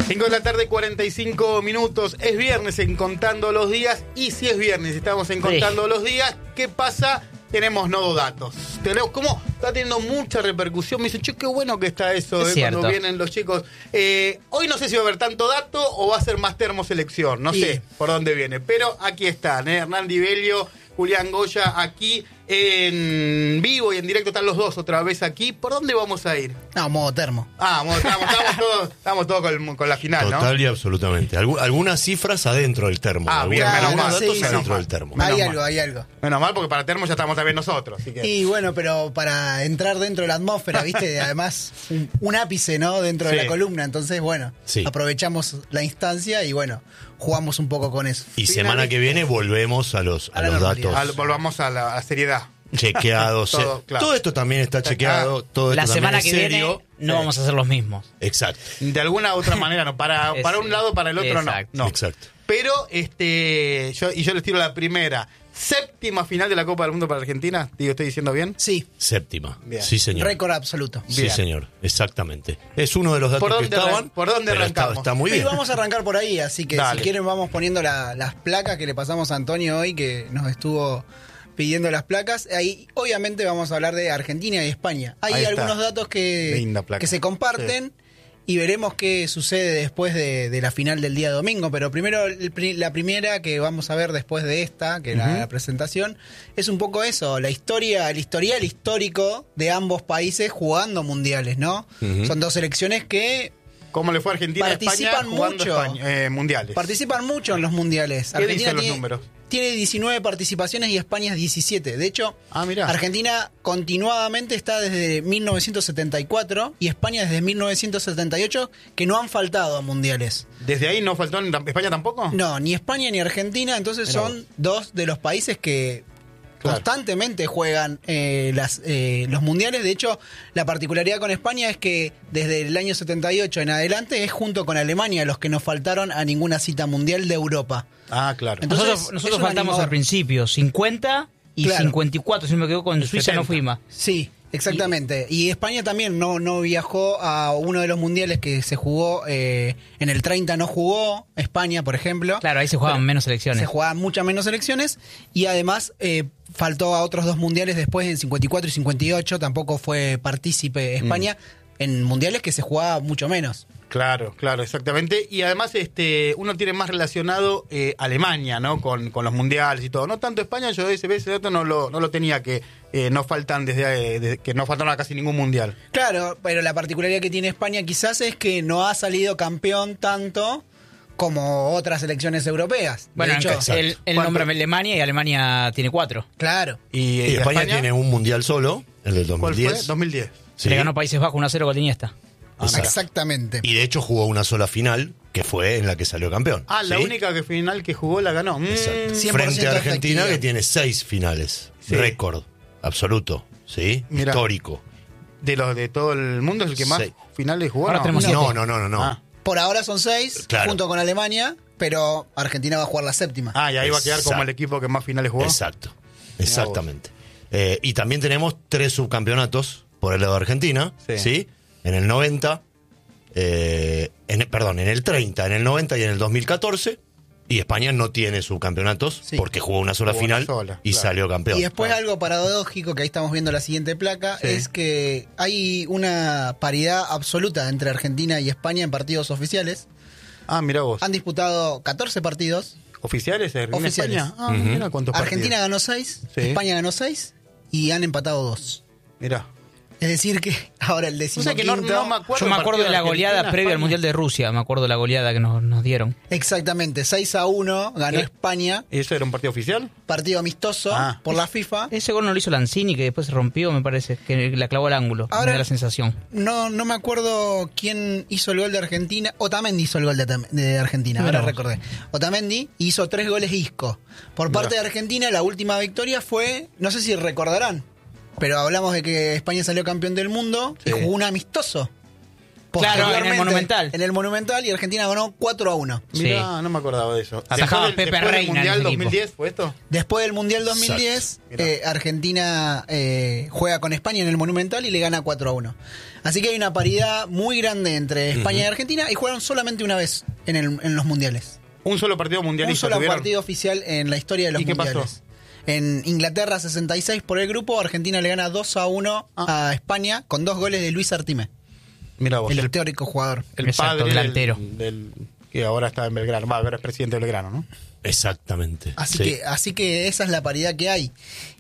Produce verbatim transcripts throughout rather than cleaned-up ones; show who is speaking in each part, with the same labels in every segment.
Speaker 1: cinco de la tarde, cuarenta y cinco minutos. Es viernes en Contando los Días. Y si es viernes, estamos en Contando sí. los Días. ¿Qué pasa? Tenemos Nodo Datos. Tenemos, ¿cómo? Está teniendo mucha repercusión. Me dice, che, qué bueno que está eso eh, cuando vienen los chicos. Eh, hoy no sé si va a haber tanto dato o va a ser más termoselección. No sí. sé por dónde viene. Pero aquí están, ¿eh? Hernán Di Bellio, Julián Goya, aquí en vivo y en directo están los dos otra vez aquí. ¿Por dónde vamos a ir?
Speaker 2: No, modo termo.
Speaker 1: Ah, modo, estamos, estamos todos, estamos todos con, con la final,
Speaker 3: Total
Speaker 1: ¿no?
Speaker 3: Total y absolutamente. Algu- algunas cifras adentro del termo.
Speaker 1: Ah,
Speaker 3: algunos,
Speaker 1: bien, menos
Speaker 3: algunos
Speaker 1: mal,
Speaker 3: datos
Speaker 1: sí,
Speaker 3: adentro
Speaker 1: menos
Speaker 3: del termo.
Speaker 1: Menos
Speaker 2: Hay
Speaker 1: mal.
Speaker 2: algo, hay algo.
Speaker 1: Menos mal, porque para termo ya estamos también nosotros. Así que...
Speaker 2: Y bueno, pero para entrar dentro de la atmósfera, ¿viste? Además, un, un ápice, ¿no? Dentro
Speaker 1: sí.
Speaker 2: de la columna. Entonces, bueno,
Speaker 3: sí. aprovechamos
Speaker 2: la instancia y, bueno, jugamos un poco con eso.
Speaker 3: Y semana que viene volvemos a los, a a los datos.
Speaker 1: A, volvamos a la a seriedad.
Speaker 3: Chequeados. todo, claro. todo esto también está chequeado. Todo
Speaker 4: la
Speaker 3: esto
Speaker 4: semana
Speaker 3: que
Speaker 4: serio. viene no sí. vamos a hacer los mismos.
Speaker 3: Exacto.
Speaker 1: De alguna u otra manera, no. Para, para un lado, para el otro, no. no.
Speaker 3: Exacto.
Speaker 1: Pero, este yo y yo les tiro la primera. Séptima final de la Copa del Mundo para Argentina. Digo, ¿estoy diciendo bien?
Speaker 2: Sí.
Speaker 3: Séptima.
Speaker 1: Bien.
Speaker 3: Sí, señor.
Speaker 2: Récord absoluto.
Speaker 3: Sí,
Speaker 1: bien.
Speaker 3: señor. Exactamente. Es uno de los datos
Speaker 1: ¿Por dónde
Speaker 3: que estaban.
Speaker 1: ¿Por dónde arrancamos?
Speaker 3: Está, está muy bien.
Speaker 2: Y vamos a arrancar por ahí, así que
Speaker 1: Dale.
Speaker 2: si quieren vamos poniendo la, las placas que le pasamos a Antonio hoy, que nos estuvo pidiendo las placas. Ahí obviamente vamos a hablar de Argentina y España. Hay
Speaker 1: Ahí
Speaker 2: algunos
Speaker 1: está.
Speaker 2: datos que, que se comparten sí. y veremos qué sucede después de, de la final del día domingo. Pero primero, el, la primera que vamos a ver después de esta, que es uh-huh. la, la presentación, es un poco eso, la historia, el historial histórico de ambos países jugando mundiales, ¿no? Uh-huh. Son dos selecciones que...
Speaker 1: ¿Cómo le fue a Argentina y España jugando
Speaker 2: mucho,
Speaker 1: España, eh, mundiales?
Speaker 2: Participan mucho en los mundiales.
Speaker 1: ¿Qué
Speaker 2: Argentina
Speaker 1: dicen los
Speaker 2: tiene,
Speaker 1: números?
Speaker 2: Tiene diecinueve participaciones y España diecisiete. De hecho,
Speaker 1: ah, mirá.
Speaker 2: Argentina continuadamente está desde mil novecientos setenta y cuatro y España desde mil novecientos setenta y ocho, que no han faltado a mundiales.
Speaker 1: ¿Desde ahí no faltó en España tampoco?
Speaker 2: No, ni España ni Argentina. Entonces Mirá son vos. dos de los países que... Claro. Constantemente juegan eh, las, eh, los mundiales. De hecho, la particularidad con España es que desde el año setenta y ocho en adelante es junto con Alemania los que nos faltaron a ninguna cita mundial de Europa.
Speaker 1: Ah, claro.
Speaker 4: Entonces, nosotros nosotros faltamos animador. Al principio cincuenta y claro. cincuenta y cuatro, si no me equivoco, con Suiza setenta. No fuimos.
Speaker 2: Sí, exactamente. Y, y España también no, no viajó a uno de los mundiales que se jugó, eh, en el treinta no jugó España, por ejemplo.
Speaker 4: Claro, ahí se jugaban menos selecciones.
Speaker 2: Se jugaban muchas menos selecciones y además... Eh, faltó a otros dos mundiales después en cincuenta y cuatro y cincuenta y ocho, tampoco fue partícipe España mm. en mundiales que se jugaba mucho menos.
Speaker 1: Claro, claro, exactamente. Y además este uno tiene más relacionado eh, Alemania, ¿no? Con, con los mundiales y todo. No tanto España, yo ese, ese dato no lo, no lo tenía, que eh, no faltan desde, desde que no faltaron a casi ningún mundial.
Speaker 2: Claro, pero la particularidad que tiene España quizás es que no ha salido campeón tanto como otras selecciones europeas.
Speaker 4: Bueno,
Speaker 2: de hecho,
Speaker 4: el, el nombre de Alemania y Alemania tiene cuatro.
Speaker 2: Claro.
Speaker 3: Y, y España, España tiene un mundial solo, el del dos mil diez.
Speaker 1: ¿Cuál fue? dos mil diez.
Speaker 4: Sí. Le ganó Países Bajos uno a cero con Iniesta.
Speaker 2: Ah, exactamente.
Speaker 3: Y de hecho jugó una sola final, que fue en la que salió campeón.
Speaker 1: Ah, la ¿sí? única que final que jugó la ganó. Mm.
Speaker 3: Frente a Argentina, efectiva. Que tiene seis finales. Sí. Récord absoluto, ¿sí? Mirá, histórico.
Speaker 1: De los de todo el mundo es el que más sí. finales jugó.
Speaker 4: Ahora
Speaker 1: no,
Speaker 4: tenemos
Speaker 3: no, no, no, no, no.
Speaker 1: Ah.
Speaker 2: Por ahora son seis, claro. junto con Alemania, pero Argentina va a jugar la séptima.
Speaker 1: Ah, y ahí Exacto. va a quedar como el equipo que más finales jugó.
Speaker 3: Exacto, exactamente. Eh, y también tenemos tres subcampeonatos por el lado de Argentina, ¿sí? ¿sí? En el noventa, eh, en, perdón, en el treinta, en el noventa y en el dos mil catorce. Y España no tiene subcampeonatos sí. porque jugó una sola jugó final una sola, y claro. salió campeón.
Speaker 2: Y después
Speaker 3: claro.
Speaker 2: algo paradójico, que ahí estamos viendo la siguiente placa, sí. es que hay una paridad absoluta entre Argentina y España en partidos oficiales.
Speaker 1: Ah, mira vos.
Speaker 2: Han disputado catorce partidos.
Speaker 1: ¿Oficiales en
Speaker 2: oficiales.
Speaker 1: España? Ah,
Speaker 3: uh-huh.
Speaker 1: mira cuántos
Speaker 2: Argentina
Speaker 1: partidos.
Speaker 2: ganó seis,
Speaker 1: sí.
Speaker 2: España ganó seis y han empatado dos.
Speaker 1: Mirá.
Speaker 2: Es decir que ahora el decimoquinto...
Speaker 1: O sea que no, no me acuerdo
Speaker 4: Yo me acuerdo de la goleada previa España. Al Mundial de Rusia, me acuerdo de la goleada que nos, nos dieron.
Speaker 2: Exactamente, seis a uno ganó ¿Eh? España.
Speaker 1: ¿Y eso era un partido oficial?
Speaker 2: Partido amistoso
Speaker 1: ah.
Speaker 2: por la FIFA.
Speaker 4: Ese gol no lo hizo Lanzini, que después se rompió, me parece, que la clavó al ángulo. Ahora, me da la sensación.
Speaker 2: No, no me acuerdo quién hizo el gol de Argentina. Otamendi hizo el gol de, de Argentina, ahora recordé. Otamendi hizo tres goles Isco. Por parte Mira. de Argentina, la última victoria fue, no sé si recordarán, pero hablamos de que España salió campeón del mundo sí. y jugó un amistoso.
Speaker 4: Claro, en el Monumental.
Speaker 2: En el Monumental y Argentina ganó cuatro a uno.
Speaker 1: Mirá, sí. No me acordaba de eso.
Speaker 4: Atajaba
Speaker 1: Después del,
Speaker 4: Pepe
Speaker 1: después
Speaker 4: Reina.
Speaker 1: ¿Del Mundial dos mil diez fue esto?
Speaker 2: Después del Mundial dos mil diez, eh, Argentina eh, juega con España en el Monumental y le gana cuatro a uno. Así que hay una paridad muy grande entre España uh-huh. y Argentina y jugaron solamente una vez en, el, en los mundiales.
Speaker 1: Un solo partido mundialista.
Speaker 2: Un solo
Speaker 1: tuvieron.
Speaker 2: partido oficial en la historia de los
Speaker 1: ¿Y qué
Speaker 2: mundiales.
Speaker 1: Pasó?
Speaker 2: En Inglaterra sesenta y seis por el grupo, Argentina le gana dos a uno ah. a España con dos goles de Luis Artime.
Speaker 1: Mira vos.
Speaker 2: El histórico jugador.
Speaker 1: El
Speaker 4: Exacto,
Speaker 1: padre
Speaker 4: delantero.
Speaker 1: Del, del, que ahora está en Belgrano. Va, ahora es presidente de Belgrano, ¿no?
Speaker 3: Exactamente.
Speaker 2: Así,
Speaker 3: sí.
Speaker 2: que, así que esa es la paridad que hay.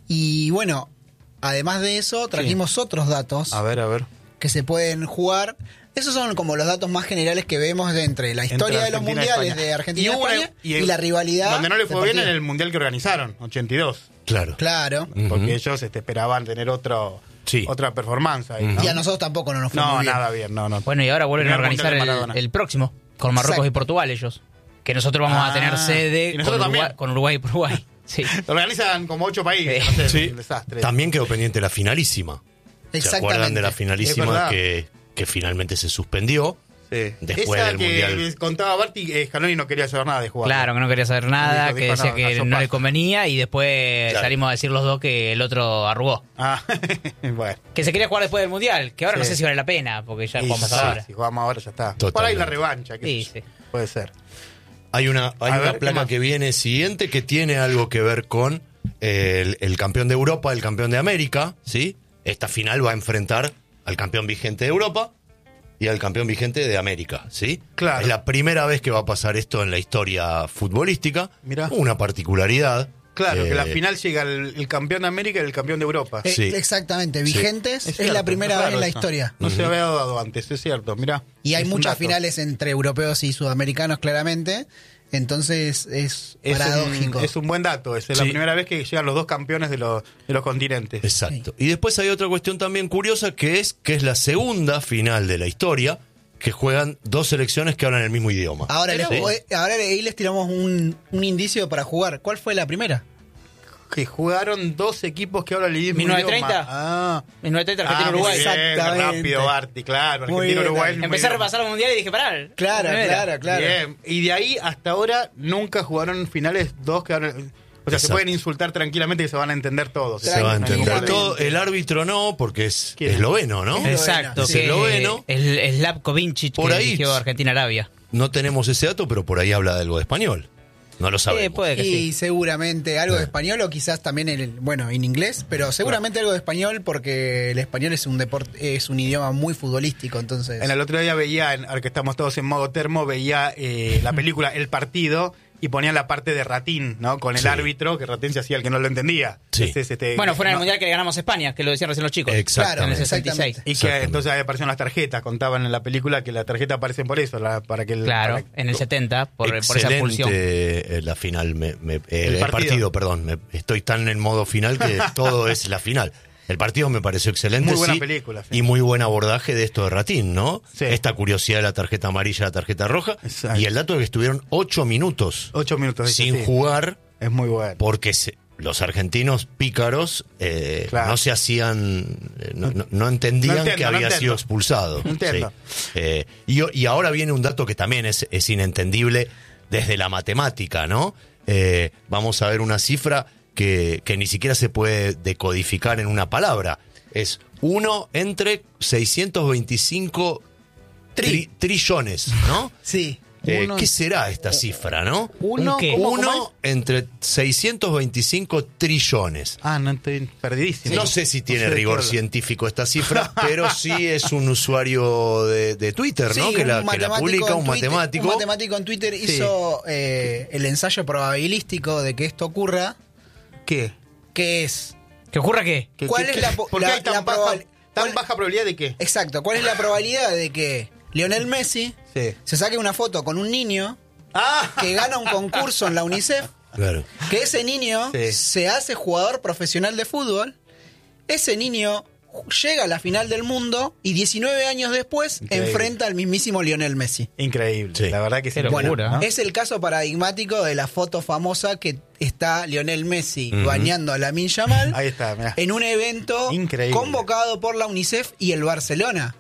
Speaker 2: Y bueno, además de eso, trajimos sí. otros datos.
Speaker 1: A ver, a ver.
Speaker 2: Que se pueden jugar. Esos son como los datos más generales que vemos de entre la historia entre de los mundiales de Argentina y, y, España y, el, y la rivalidad.
Speaker 1: Donde no le fue bien en el mundial que organizaron, ochenta y dos.
Speaker 3: Claro.
Speaker 2: Claro.
Speaker 1: Porque uh-huh. ellos este, esperaban tener otro... Sí. Otra performance ahí, ¿no?
Speaker 2: Y a nosotros tampoco no nos fue
Speaker 1: no,
Speaker 2: muy bien.
Speaker 1: nada bien, no, no.
Speaker 4: Bueno, y ahora vuelven a organizar el, el próximo, con Marruecos Exacto. y Portugal ellos. Que nosotros vamos ah, a tener sede con Uruguay, con Uruguay y Uruguay. Sí.
Speaker 1: Lo organizan como ocho países.
Speaker 3: Sí.
Speaker 1: No sé,
Speaker 3: sí.
Speaker 1: Un desastre.
Speaker 3: También quedó pendiente la finalísima. ¿Se acuerdan de la finalísima que, que finalmente se suspendió?
Speaker 1: Sí.
Speaker 3: Después
Speaker 1: Esa
Speaker 3: del
Speaker 1: que
Speaker 3: mundial.
Speaker 1: Contaba Barty, eh, Scaloni no quería saber nada de jugar.
Speaker 4: Claro, que no quería saber nada, dijo, que dijo, decía no, que no, no le convenía y después claro. salimos a decir los dos que el otro arrugó.
Speaker 1: Ah, bueno.
Speaker 4: Que se quería jugar después del mundial, que ahora sí. no sé si vale la pena, porque ya
Speaker 1: sí,
Speaker 4: jugamos
Speaker 1: sí,
Speaker 4: ahora.
Speaker 1: Si jugamos ahora ya está.
Speaker 3: Totalmente.
Speaker 1: Por ahí la revancha, que
Speaker 4: sí, sí.
Speaker 1: puede ser.
Speaker 3: Hay una, hay una ver, placa que viene siguiente que tiene algo que ver con el, el campeón de Europa, el campeón de América, ¿sí? Esta final va a enfrentar al campeón vigente de Europa y al campeón vigente de América, ¿sí?
Speaker 1: Claro.
Speaker 3: Es la primera vez que va a pasar esto en la historia futbolística.
Speaker 1: Mirá.
Speaker 3: Una particularidad.
Speaker 1: Claro,
Speaker 3: eh,
Speaker 1: que la final llega el, el campeón de América y el campeón de Europa.
Speaker 2: Eh, sí. Exactamente, vigentes, sí. es, es la primera es vez en la
Speaker 1: eso.
Speaker 2: historia.
Speaker 1: No uh-huh. se había dado antes, es cierto, mirá.
Speaker 2: Y hay muchas finales entre europeos y sudamericanos, claramente. Entonces es, es paradójico.
Speaker 1: Un, es un buen dato, es sí. la primera vez que llegan los dos campeones de los, de los continentes.
Speaker 3: Exacto. Sí. Y después hay otra cuestión también curiosa que es que es la segunda final de la historia que juegan dos selecciones que hablan el mismo idioma.
Speaker 2: Ahora, les, ¿sí? ahora ahí les tiramos un, un indicio para jugar. ¿Cuál fue la primera?
Speaker 1: Que jugaron dos equipos que hablan el mismo
Speaker 4: mil novecientos treinta.
Speaker 1: idioma. Ah.
Speaker 4: mil novecientos treinta, Argentina-Uruguay.
Speaker 1: Ah, exactamente. Rápido, Barty, claro. Argentina-Uruguay.
Speaker 4: Empecé a repasar los mundiales y dije, pará.
Speaker 2: Claro, claro, claro.
Speaker 1: Bien. Y de ahí hasta ahora nunca jugaron finales dos que hablan... O sea, Exacto. se pueden insultar tranquilamente que se van a entender todos.
Speaker 3: Se va a entender todo. El árbitro no, porque es esloveno, ¿no?
Speaker 4: Exacto.
Speaker 3: Es esloveno.
Speaker 4: El Slavko Vincic que dirigió Argentina-Arabia.
Speaker 3: No tenemos ese dato, pero por ahí habla de algo de español. No lo sabemos.
Speaker 2: Eh, puede que y sí. seguramente algo de español o quizás también el, bueno, en inglés, pero seguramente algo de español porque el español es un deporte, es un idioma muy futbolístico, entonces.
Speaker 1: En el otro día veía, ahora que estamos todos en modo termo, veía eh, la película El Partido y ponían la parte de Ratín, ¿no? Con el sí. árbitro, que Ratín se hacía el que no lo entendía.
Speaker 3: Sí.
Speaker 1: Este, este,
Speaker 4: bueno, fue en el
Speaker 1: no.
Speaker 4: mundial que le ganamos a España, que lo decían recién los chicos.
Speaker 3: Exacto.
Speaker 4: En el sesenta y seis.
Speaker 1: Y que entonces ahí aparecieron las tarjetas, contaban en la película que las tarjetas aparecen por eso, la, para que el,
Speaker 4: Claro,
Speaker 1: para que,
Speaker 4: en el setenta, por, por esa pulsión.
Speaker 3: Eh, la final, me, me, eh, el,
Speaker 1: el,
Speaker 3: partido,
Speaker 1: partido
Speaker 3: perdón, me, estoy tan en modo final que todo es la final. El partido me pareció excelente.
Speaker 1: Muy buena
Speaker 3: sí,
Speaker 1: película. Sí.
Speaker 3: Y muy buen abordaje de esto de Ratín, ¿no?
Speaker 1: Sí.
Speaker 3: Esta curiosidad de la tarjeta amarilla, la tarjeta roja. Exacto. Y el dato de que estuvieron ocho minutos.
Speaker 1: Ocho minutos.
Speaker 3: Sin
Speaker 1: sí.
Speaker 3: jugar.
Speaker 1: Es muy bueno.
Speaker 3: Porque se, los argentinos pícaros eh, claro. no se hacían, eh, no, no, no entendían no entiendo, que había no sido expulsado.
Speaker 1: No entiendo.
Speaker 3: Sí. Eh, y, y ahora viene un dato que también es, es inentendible desde la matemática, ¿no? Eh, vamos a ver una cifra que, que ni siquiera se puede decodificar en una palabra. Es uno entre seiscientos veinticinco tri, trillones, ¿no?
Speaker 2: Sí.
Speaker 3: Eh, ¿Qué será esta cifra, no?
Speaker 1: Uno,
Speaker 3: uno entre seiscientos veinticinco trillones.
Speaker 1: Ah, no estoy perdidísimo.
Speaker 3: No sé si tiene
Speaker 1: no sé
Speaker 3: rigor científico esta cifra, pero sí es un usuario de, de Twitter, ¿no?
Speaker 2: Sí,
Speaker 3: que, la, que la publica, un
Speaker 2: Twitter,
Speaker 3: matemático.
Speaker 2: Un matemático en Twitter sí. hizo eh, el ensayo probabilístico de que esto ocurra.
Speaker 1: ¿Qué?
Speaker 2: ¿Qué es?
Speaker 4: ¿Que ocurra qué?
Speaker 2: ¿Cuál
Speaker 1: ¿Qué,
Speaker 2: es la,
Speaker 1: ¿Por qué
Speaker 2: la,
Speaker 1: hay tan,
Speaker 2: la
Speaker 1: baja,
Speaker 2: probab...
Speaker 1: tan baja probabilidad de qué?
Speaker 2: Exacto. ¿Cuál es la probabilidad de que Lionel Messi
Speaker 1: sí.
Speaker 2: se saque una foto con un niño
Speaker 1: ah.
Speaker 2: que gana un concurso en la UNICEF?
Speaker 3: Claro.
Speaker 2: Que ese niño
Speaker 1: sí.
Speaker 2: se hace jugador profesional de fútbol. Ese niño llega a la final del mundo y diecinueve años después Increíble. enfrenta al mismísimo Lionel Messi.
Speaker 1: Increíble, sí. La verdad que sí.
Speaker 2: Bueno,
Speaker 1: locura, ¿no?
Speaker 2: Es el caso paradigmático de la foto famosa que está Lionel Messi uh-huh. bañando a Lamine Yamal.
Speaker 1: Ahí está, mirá.
Speaker 2: En un evento
Speaker 1: Increíble.
Speaker 2: convocado por la UNICEF y el Barcelona.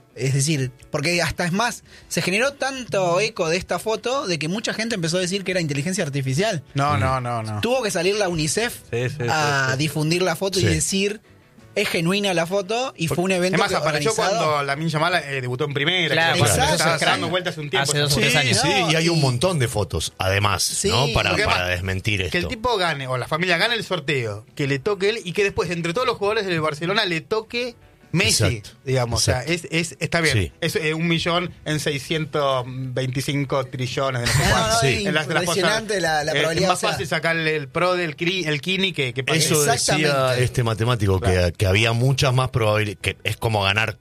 Speaker 2: Es decir, porque hasta es más, se generó tanto eco de esta foto de que mucha gente empezó a decir que era inteligencia artificial.
Speaker 1: No, no, no, no.
Speaker 2: Tuvo que salir la UNICEF
Speaker 1: sí, sí,
Speaker 2: a
Speaker 1: sí, sí.
Speaker 2: difundir la foto
Speaker 3: Sí.
Speaker 2: y decir es genuina la foto y fue un evento
Speaker 1: Es más,
Speaker 2: que
Speaker 1: apareció
Speaker 2: organizado.
Speaker 1: cuando Lamine Yamal eh, debutó en primera.
Speaker 4: Claro,
Speaker 1: que
Speaker 2: exacto,
Speaker 1: estaba
Speaker 2: exacto.
Speaker 1: dando vueltas hace un tiempo.
Speaker 4: Hace dos o
Speaker 3: Sí,
Speaker 4: tres años.
Speaker 3: sí,
Speaker 2: No,
Speaker 3: y hay un
Speaker 2: y-
Speaker 3: montón de fotos, además,
Speaker 2: Sí,
Speaker 3: ¿no? Para,
Speaker 1: porque
Speaker 3: para
Speaker 1: además,
Speaker 3: desmentir esto.
Speaker 1: Que el tipo gane, o la familia gane el sorteo, que le toque él y que después, entre todos los jugadores del Barcelona, le toque Messi,
Speaker 3: Exacto,
Speaker 1: digamos.
Speaker 3: exacto.
Speaker 1: O sea, es, es, está bien.
Speaker 3: Sí.
Speaker 1: Es eh, un millón en seiscientos veinticinco trillones de no sé
Speaker 2: No, no,
Speaker 1: cuánto.
Speaker 2: no,
Speaker 3: Sí.
Speaker 2: es
Speaker 1: En las- de las cosas-
Speaker 2: impresionante la, la
Speaker 1: eh,
Speaker 2: probabilidad.
Speaker 1: Es más
Speaker 2: o sea,
Speaker 1: fácil sacarle el pro del cri- el Kini que, que pagar.
Speaker 3: Eso decía
Speaker 2: Exactamente.
Speaker 3: este matemático,
Speaker 1: Claro.
Speaker 3: que, que había muchas más probabilidades, que es como ganar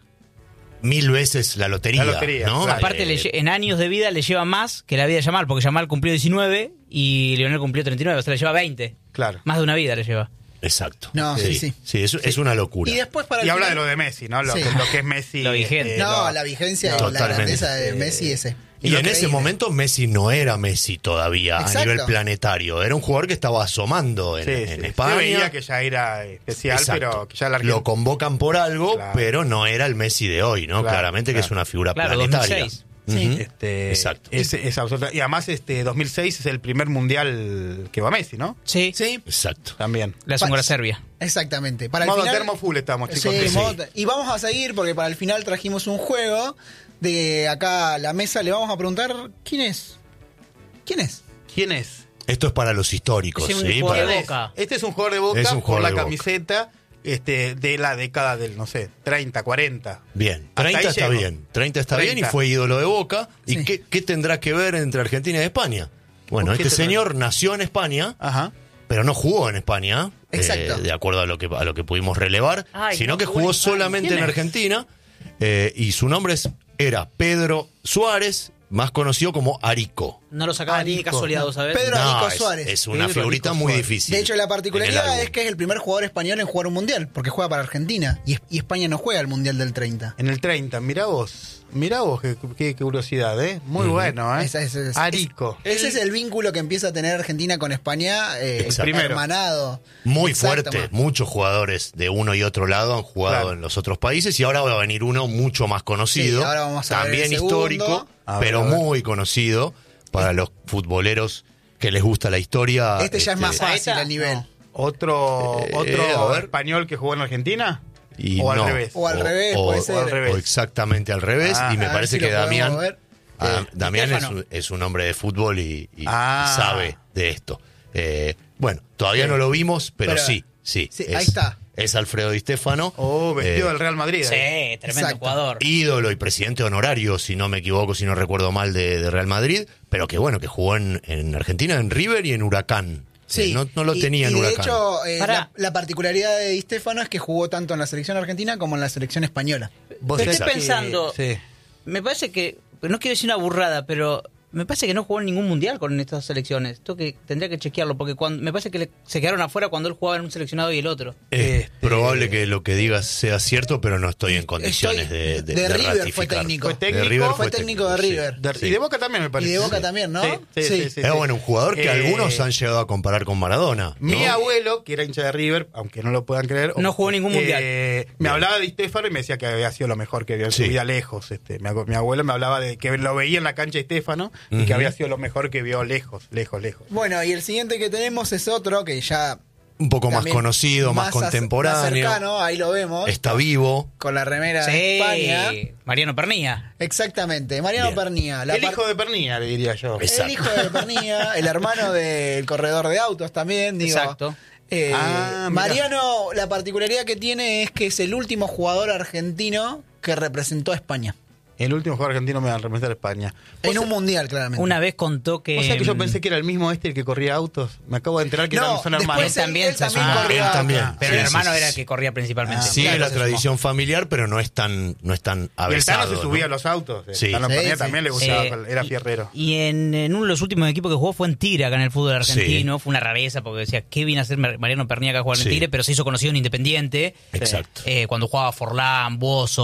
Speaker 3: mil veces la lotería,
Speaker 1: La lotería,
Speaker 3: ¿no?
Speaker 1: claro.
Speaker 4: Aparte,
Speaker 3: Eh,
Speaker 4: le lle- en años de vida le lleva más que la vida de Yamal, porque Yamal cumplió diecinueve y Lionel cumplió treinta y nueve, o sea, le lleva veinte.
Speaker 1: Claro.
Speaker 4: Más de una vida le lleva.
Speaker 3: Exacto.
Speaker 2: No, sí, sí.
Speaker 3: Sí, es, es una locura.
Speaker 2: y después para
Speaker 1: Y
Speaker 2: el
Speaker 1: habla de
Speaker 2: final-
Speaker 1: lo de Messi, ¿no? Lo,
Speaker 2: Sí.
Speaker 1: que, lo que es Messi.
Speaker 4: Lo vigente.
Speaker 2: No,
Speaker 1: lo-
Speaker 2: la vigencia
Speaker 1: no,
Speaker 2: y la
Speaker 3: totalmente.
Speaker 2: grandeza de Messi ese.
Speaker 3: Y en ese
Speaker 2: Increíble.
Speaker 3: momento Messi no era Messi todavía
Speaker 2: Exacto.
Speaker 3: a nivel planetario. Era un jugador que estaba asomando en,
Speaker 1: Sí,
Speaker 3: en
Speaker 1: sí.
Speaker 3: España.
Speaker 1: Se veía que ya era especial,
Speaker 3: Exacto.
Speaker 1: pero que ya la
Speaker 3: Lo convocan por algo,
Speaker 1: Claro.
Speaker 3: pero no era el Messi de hoy, ¿no?
Speaker 1: Claro,
Speaker 3: Claramente que
Speaker 1: claro.
Speaker 3: es una figura
Speaker 4: Claro,
Speaker 3: planetaria.
Speaker 4: dos mil seis.
Speaker 2: Sí.
Speaker 3: Ujú.
Speaker 1: Este,
Speaker 3: Exacto.
Speaker 1: Es, es absoluta. Y además, este dos mil seis es el primer mundial que va Messi, ¿no?
Speaker 4: Sí.
Speaker 2: Sí,
Speaker 3: Exacto.
Speaker 1: También.
Speaker 4: Le hace un gol a Serbia.
Speaker 2: exactamente. Para el
Speaker 1: Modo
Speaker 2: final,
Speaker 1: termo full estamos, chicos.
Speaker 2: Sí,
Speaker 3: Sí.
Speaker 2: modo- y vamos a seguir porque para el final trajimos un juego de acá a la mesa. Le vamos a preguntar quién es. ¿Quién es?
Speaker 1: ¿Quién es?
Speaker 3: Esto es para los históricos,
Speaker 4: Es un
Speaker 3: ¿sí?
Speaker 4: jugador
Speaker 3: Para-
Speaker 4: de Boca.
Speaker 1: Este es un jugador de Boca
Speaker 3: Es un
Speaker 1: por
Speaker 3: jugador
Speaker 1: la
Speaker 3: de Boca.
Speaker 1: camiseta este, de la década del, no sé, treinta, cuarenta.
Speaker 3: Bien,
Speaker 1: Hasta
Speaker 3: treinta
Speaker 1: ahí
Speaker 3: está
Speaker 1: llego.
Speaker 3: bien. treinta está bien y
Speaker 1: treinta.
Speaker 3: fue ídolo de Boca. ¿Y
Speaker 2: Sí.
Speaker 3: qué, qué tendrá que ver entre Argentina y España? Bueno,
Speaker 1: ¿Por qué
Speaker 3: este
Speaker 1: tendrá?
Speaker 3: señor nació en España,
Speaker 1: Ajá.
Speaker 3: pero no jugó en España,
Speaker 2: Exacto.
Speaker 3: eh, de acuerdo a lo que a lo que pudimos relevar,
Speaker 4: Ay,
Speaker 3: sino
Speaker 4: no
Speaker 3: que
Speaker 4: jugó
Speaker 3: jugó
Speaker 4: en España.
Speaker 3: solamente
Speaker 4: ¿Quién
Speaker 3: en
Speaker 4: es?
Speaker 3: Argentina, eh, y su nombre es, era Pedro Suárez, más conocido como Arico.
Speaker 4: No lo sacaba ni de
Speaker 1: Arico.
Speaker 4: casualidad, ¿vos sabés?
Speaker 2: Pedro
Speaker 3: No,
Speaker 2: Arico
Speaker 3: es,
Speaker 2: Suárez.
Speaker 3: es una
Speaker 1: Pedro
Speaker 3: figurita
Speaker 1: Arico
Speaker 3: muy
Speaker 1: Suárez.
Speaker 3: difícil.
Speaker 2: De hecho, la
Speaker 3: en el
Speaker 2: particularidad
Speaker 3: álbum.
Speaker 2: es que es el primer jugador español en jugar un mundial, porque juega para Argentina y, y España no juega el mundial del treinta.
Speaker 1: En el treinta, mirá vos. Mirá vos, qué, qué- qué curiosidad, ¿eh? Muy bueno, ¿eh?
Speaker 2: Esa- esa- esa-
Speaker 1: Arico.
Speaker 2: Ese es el vínculo que empieza a tener Argentina con España, eh,
Speaker 3: Exacto.
Speaker 1: Primero.
Speaker 2: hermanado.
Speaker 3: Muy
Speaker 2: Exacto,
Speaker 3: fuerte,
Speaker 2: ma.
Speaker 3: muchos jugadores de uno y otro lado han jugado
Speaker 1: Claro.
Speaker 3: en los otros países y ahora va a venir uno mucho más conocido,
Speaker 2: Sí, ahora vamos a ver
Speaker 3: también
Speaker 2: el segundo.
Speaker 3: histórico,
Speaker 1: A ver,
Speaker 3: pero
Speaker 1: a ver.
Speaker 3: muy conocido para los futboleros que les gusta la historia.
Speaker 2: Este ya es más
Speaker 3: este,
Speaker 2: fácil
Speaker 4: ¿Saeta?
Speaker 2: el nivel.
Speaker 4: No.
Speaker 1: ¿Otro,
Speaker 3: Eh,
Speaker 1: otro
Speaker 3: a ver.
Speaker 1: español que jugó en Argentina?
Speaker 3: y
Speaker 1: ¿O al
Speaker 3: no,
Speaker 1: revés?
Speaker 2: O al revés,
Speaker 3: o-
Speaker 2: puede
Speaker 3: o
Speaker 2: ser.
Speaker 1: al revés.
Speaker 3: o exactamente al revés,
Speaker 1: Ah,
Speaker 3: y me
Speaker 2: a ver
Speaker 3: parece
Speaker 2: si
Speaker 3: que
Speaker 2: lo podemos
Speaker 3: Damián,
Speaker 2: ver.
Speaker 3: ah,
Speaker 4: Eh,
Speaker 3: Damián es,
Speaker 4: Stefano.
Speaker 3: un- es un hombre de fútbol y, y
Speaker 1: Ah.
Speaker 3: sabe de esto. Eh, bueno, todavía
Speaker 1: Sí.
Speaker 3: no lo vimos, pero,
Speaker 2: Pero-
Speaker 3: sí, sí.
Speaker 2: Sí,
Speaker 3: es,
Speaker 2: ahí está.
Speaker 3: Es Alfredo Di Stéfano.
Speaker 1: Oh, vestido
Speaker 3: eh,
Speaker 1: del Real Madrid.
Speaker 4: Sí,
Speaker 1: ahí.
Speaker 4: tremendo
Speaker 2: Exacto.
Speaker 4: jugador.
Speaker 3: ídolo y presidente honorario, si no me equivoco, si no recuerdo mal, de, de Real Madrid, pero que bueno, que jugó en, en Argentina, en River y en Huracán.
Speaker 2: Sí.
Speaker 3: Eh, no, no lo
Speaker 2: Y-
Speaker 3: tenía
Speaker 2: y
Speaker 3: en
Speaker 2: de
Speaker 3: Huracán.
Speaker 2: hecho, eh,
Speaker 4: Pará.
Speaker 2: la, la particularidad de Di Stéfano es que jugó tanto en la selección argentina como en la selección española.
Speaker 1: Vos
Speaker 4: Pero
Speaker 1: sabés
Speaker 4: estoy
Speaker 1: que-
Speaker 4: pensando,
Speaker 1: Sí.
Speaker 4: me parece que, no quiero decir una burrada, pero me parece que no jugó en ningún mundial con estas selecciones. Esto que tendría que chequearlo, porque cuando, me parece que le- se quedaron afuera cuando él jugaba en un seleccionado y el otro.
Speaker 3: Es
Speaker 1: Este-
Speaker 3: probable que lo que digas sea cierto, pero no estoy en condiciones
Speaker 2: Estoy-
Speaker 3: de, de,
Speaker 2: de
Speaker 3: de
Speaker 2: River
Speaker 3: ratificar.
Speaker 2: fue técnico.
Speaker 1: Fue técnico,
Speaker 3: De River
Speaker 2: fue técnico de
Speaker 3: sí.
Speaker 2: River.
Speaker 1: De-
Speaker 3: Sí.
Speaker 1: Y de Boca también, me parece.
Speaker 2: Y de Boca también, ¿no?
Speaker 1: Sí, sí,
Speaker 2: Sí.
Speaker 1: sí, sí,
Speaker 3: Era
Speaker 1: sí.
Speaker 3: bueno, un jugador que
Speaker 1: Eh,
Speaker 3: algunos han llegado a comparar con Maradona. ¿no?
Speaker 1: Mi abuelo, que era hincha de River, aunque no lo puedan creer,
Speaker 4: No jugó ningún mundial.
Speaker 1: eh, me
Speaker 3: Bien.
Speaker 1: hablaba de Di Stéfano y me decía que había sido lo mejor que vio en
Speaker 3: Sí.
Speaker 1: su vida lejos. Este, mi, abu- mi abuelo me hablaba de que lo veía en la cancha de Stéfano y
Speaker 3: Ujú.
Speaker 1: que había sido lo mejor que vio lejos, lejos, lejos.
Speaker 2: Bueno, y el siguiente que tenemos es otro que ya...
Speaker 3: Un poco más
Speaker 2: también
Speaker 3: conocido, más,
Speaker 2: ac- más
Speaker 3: contemporáneo.
Speaker 2: cercano, ahí lo vemos.
Speaker 3: Está vivo.
Speaker 2: Con la remera de
Speaker 4: Sí,
Speaker 2: España.
Speaker 4: Mariano Pernía.
Speaker 2: Exactamente, Mariano
Speaker 3: Bien.
Speaker 2: Pernía. La
Speaker 1: El
Speaker 2: par-
Speaker 1: hijo de Pernilla, le diría yo.
Speaker 3: Es-
Speaker 2: El hijo de Pernía, el hermano del corredor de autos también, digo.
Speaker 4: Exacto.
Speaker 2: Eh,
Speaker 1: Ah, mirá.
Speaker 2: Mariano, la particularidad que tiene es que es el último jugador argentino que representó a España.
Speaker 1: El último jugador argentino me va a representar a España.
Speaker 2: En un mundial, claramente.
Speaker 4: Una vez contó que...
Speaker 1: O sea que yo
Speaker 4: mm,
Speaker 1: pensé que era el mismo este el que corría autos. Me acabo de enterar que
Speaker 2: No,
Speaker 1: eran- son
Speaker 2: después
Speaker 1: hermanos.
Speaker 2: él-
Speaker 4: también
Speaker 2: él
Speaker 4: se
Speaker 2: también
Speaker 4: sumó.
Speaker 2: corría.
Speaker 3: Él también.
Speaker 4: Pero
Speaker 3: Sí,
Speaker 4: el
Speaker 3: sí,
Speaker 4: hermano
Speaker 3: sí,
Speaker 4: era el
Speaker 3: sí.
Speaker 4: que corría principalmente.
Speaker 1: Ah,
Speaker 3: Sigue
Speaker 2: claro,
Speaker 3: la
Speaker 2: se sumó.
Speaker 3: tradición familiar, pero no es tan, no es tan
Speaker 1: Y el Tano
Speaker 3: avesado.
Speaker 1: se subía
Speaker 3: ¿no?
Speaker 1: a los autos. El
Speaker 3: Sí.
Speaker 1: Tano
Speaker 2: Sí,
Speaker 1: Pernilla
Speaker 2: sí.
Speaker 1: también le gustaba,
Speaker 4: Eh,
Speaker 1: era
Speaker 4: y-
Speaker 1: fierrero.
Speaker 4: Y en, en uno de los últimos equipos que jugó fue en Tigre, acá en el fútbol argentino. Fue una rareza porque decía, ¿qué viene a hacer Mariano Pernía acá a jugar en
Speaker 3: Sí.
Speaker 4: Tigre? Pero se hizo conocido en Independiente.
Speaker 3: Exacto.
Speaker 4: Eh, cuando jugaba Forlán, Bozo.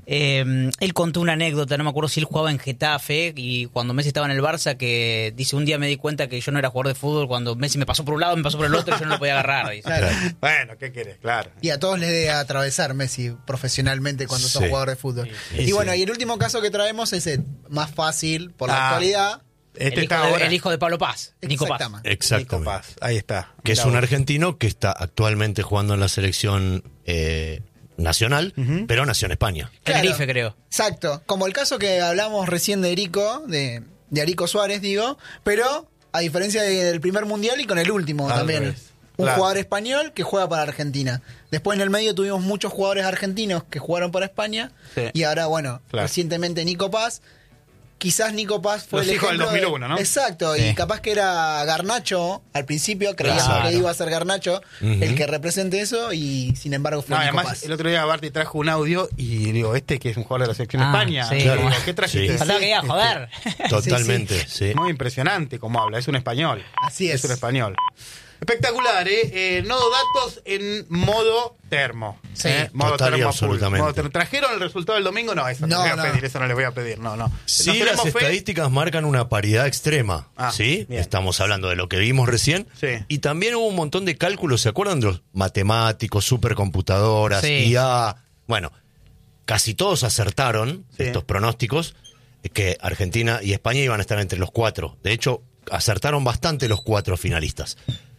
Speaker 4: Eh, él contó una anécdota, no me acuerdo si él jugaba en Getafe y cuando Messi estaba en el Barça, que dice, un día me di cuenta que yo no era jugador de fútbol cuando Messi me pasó por un lado, me pasó por el otro y yo no lo podía agarrar. Dice.
Speaker 2: Claro.
Speaker 1: Bueno, ¿qué querés? Claro.
Speaker 2: Y a todos les debe atravesar Messi profesionalmente cuando
Speaker 3: Sí.
Speaker 2: sos jugador de fútbol.
Speaker 3: Sí,
Speaker 2: y
Speaker 3: sí.
Speaker 2: bueno, y el último caso que traemos es el más fácil por la
Speaker 1: Ah.
Speaker 2: actualidad.
Speaker 1: Este
Speaker 4: el, hijo
Speaker 1: está
Speaker 4: de,
Speaker 1: ahora.
Speaker 4: el hijo de Pablo Paz, Nico Paz.
Speaker 2: Exactamente.
Speaker 1: Nico
Speaker 3: Exactamente.
Speaker 1: Paz, ahí está.
Speaker 3: Que es
Speaker 1: Mirá
Speaker 3: un
Speaker 1: vos.
Speaker 3: argentino que está actualmente jugando en la selección eh, nacional, pero nació en España.
Speaker 4: Tenerife, creo.
Speaker 2: Exacto. Como el caso que hablamos recién de Erico, de, de Arico Suárez, digo, pero a diferencia del primer mundial y con el último
Speaker 1: Al
Speaker 2: también.
Speaker 1: revés.
Speaker 2: Un
Speaker 1: Claro.
Speaker 2: jugador español que juega para Argentina. Después en el medio tuvimos muchos jugadores argentinos que jugaron para España.
Speaker 1: Sí.
Speaker 2: Y ahora, bueno,
Speaker 1: Claro.
Speaker 2: recientemente Nico Paz. Quizás Nico Paz fue
Speaker 1: Los
Speaker 2: el
Speaker 1: hijos del
Speaker 2: ejemplo de-
Speaker 1: dos mil uno, ¿no?
Speaker 2: Exacto,
Speaker 4: Sí.
Speaker 2: y capaz que era Garnacho al principio, creíamos
Speaker 3: Claro.
Speaker 2: que iba a ser Garnacho
Speaker 3: Ujú.
Speaker 2: el que represente eso y sin embargo fue
Speaker 1: No,
Speaker 2: Nico
Speaker 1: además,
Speaker 2: Paz.
Speaker 1: el otro día Barty trajo un audio y digo, este que es un jugador de la selección de
Speaker 4: Ah,
Speaker 1: España.
Speaker 4: sí.
Speaker 1: Digo,
Speaker 3: Claro.
Speaker 1: ¿qué trajiste?
Speaker 3: Sí.
Speaker 4: Faltaba que diga, joder.
Speaker 3: Totalmente, sí.
Speaker 1: Muy impresionante como habla, es un español.
Speaker 2: Así es.
Speaker 1: Es un español. Espectacular, ¿eh? eh nodo datos en modo termo.
Speaker 2: Sí.
Speaker 1: ¿eh? Modo
Speaker 3: Total y
Speaker 1: termo full.
Speaker 3: absolutamente.
Speaker 1: Modo termo. ¿Trajeron el resultado del domingo? No, eso no,
Speaker 2: No,
Speaker 1: les voy a
Speaker 2: no.
Speaker 1: pedir, eso no les voy a pedir, no, no.
Speaker 3: Sí,
Speaker 1: ¿Nos
Speaker 3: las
Speaker 1: tenemos fe?
Speaker 3: estadísticas marcan una paridad extrema,
Speaker 1: Ah,
Speaker 3: ¿sí?
Speaker 1: bien.
Speaker 3: Estamos hablando de lo que vimos recién.
Speaker 1: Sí.
Speaker 3: Y también hubo un montón de cálculos, ¿se acuerdan de los matemáticos, supercomputadoras,
Speaker 4: Sí.
Speaker 3: I A? Bueno, casi todos acertaron
Speaker 1: Sí.
Speaker 3: estos pronósticos que Argentina y España iban a estar entre los cuatro. De hecho, acertaron bastante los cuatro finalistas.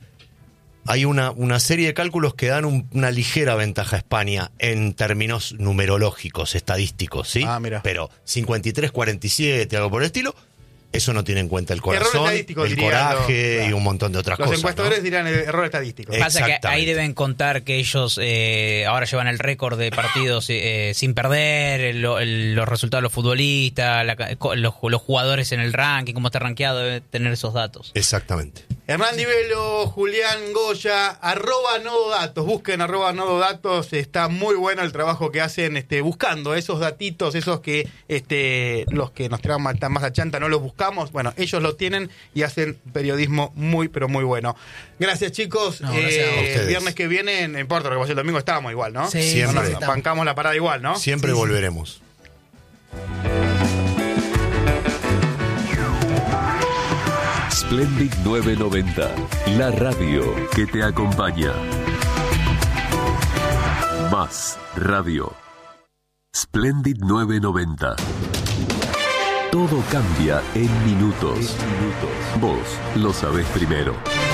Speaker 3: Hay una, una serie de cálculos que dan un- una ligera ventaja a España en términos numerológicos, estadísticos, ¿sí?
Speaker 1: Ah, mira.
Speaker 3: Pero cincuenta y tres cuarenta y siete, algo por el estilo, eso no tiene en cuenta el
Speaker 1: Error
Speaker 3: corazón,
Speaker 1: estadístico,
Speaker 3: el
Speaker 1: dirían
Speaker 3: coraje
Speaker 1: los- claro.
Speaker 3: y un montón de otras
Speaker 1: Los
Speaker 3: cosas.
Speaker 1: encuestadores
Speaker 3: ¿no?
Speaker 1: dirán eh, error estadístico.
Speaker 3: Eh,
Speaker 4: Pasa que ahí
Speaker 3: Exactamente.
Speaker 4: deben contar que ellos eh, ahora llevan el récord de partidos eh, sin perder, el- el- los resultados de los futbolistas, la ca- co- los, los jugadores en el ranking, cómo está rankeado, debe tener esos datos.
Speaker 3: Exactamente.
Speaker 1: Hernán Divelo, Julián Goya, arroba Nodo Datos, busquen arroba Nodo Datos, está muy bueno el trabajo que hacen este, buscando esos datitos, esos que este, los que nos traen más, más a chanta no los buscamos, bueno, ellos lo tienen y hacen periodismo muy, pero muy bueno. Gracias chicos,
Speaker 2: No, gracias a
Speaker 1: Eh,
Speaker 3: ustedes.
Speaker 1: viernes que viene, no importa, porque el domingo estábamos igual, ¿no?
Speaker 2: Sí,
Speaker 3: Siempre.
Speaker 1: No, no,
Speaker 2: estamos.
Speaker 1: bancamos la parada igual, ¿no?
Speaker 3: Siempre
Speaker 2: Sí, sí.
Speaker 3: volveremos.
Speaker 5: Splendid novecientos noventa, la radio que te acompaña. Más radio. Splendid novecientos noventa. Todo cambia en minutos. Vos lo sabés primero.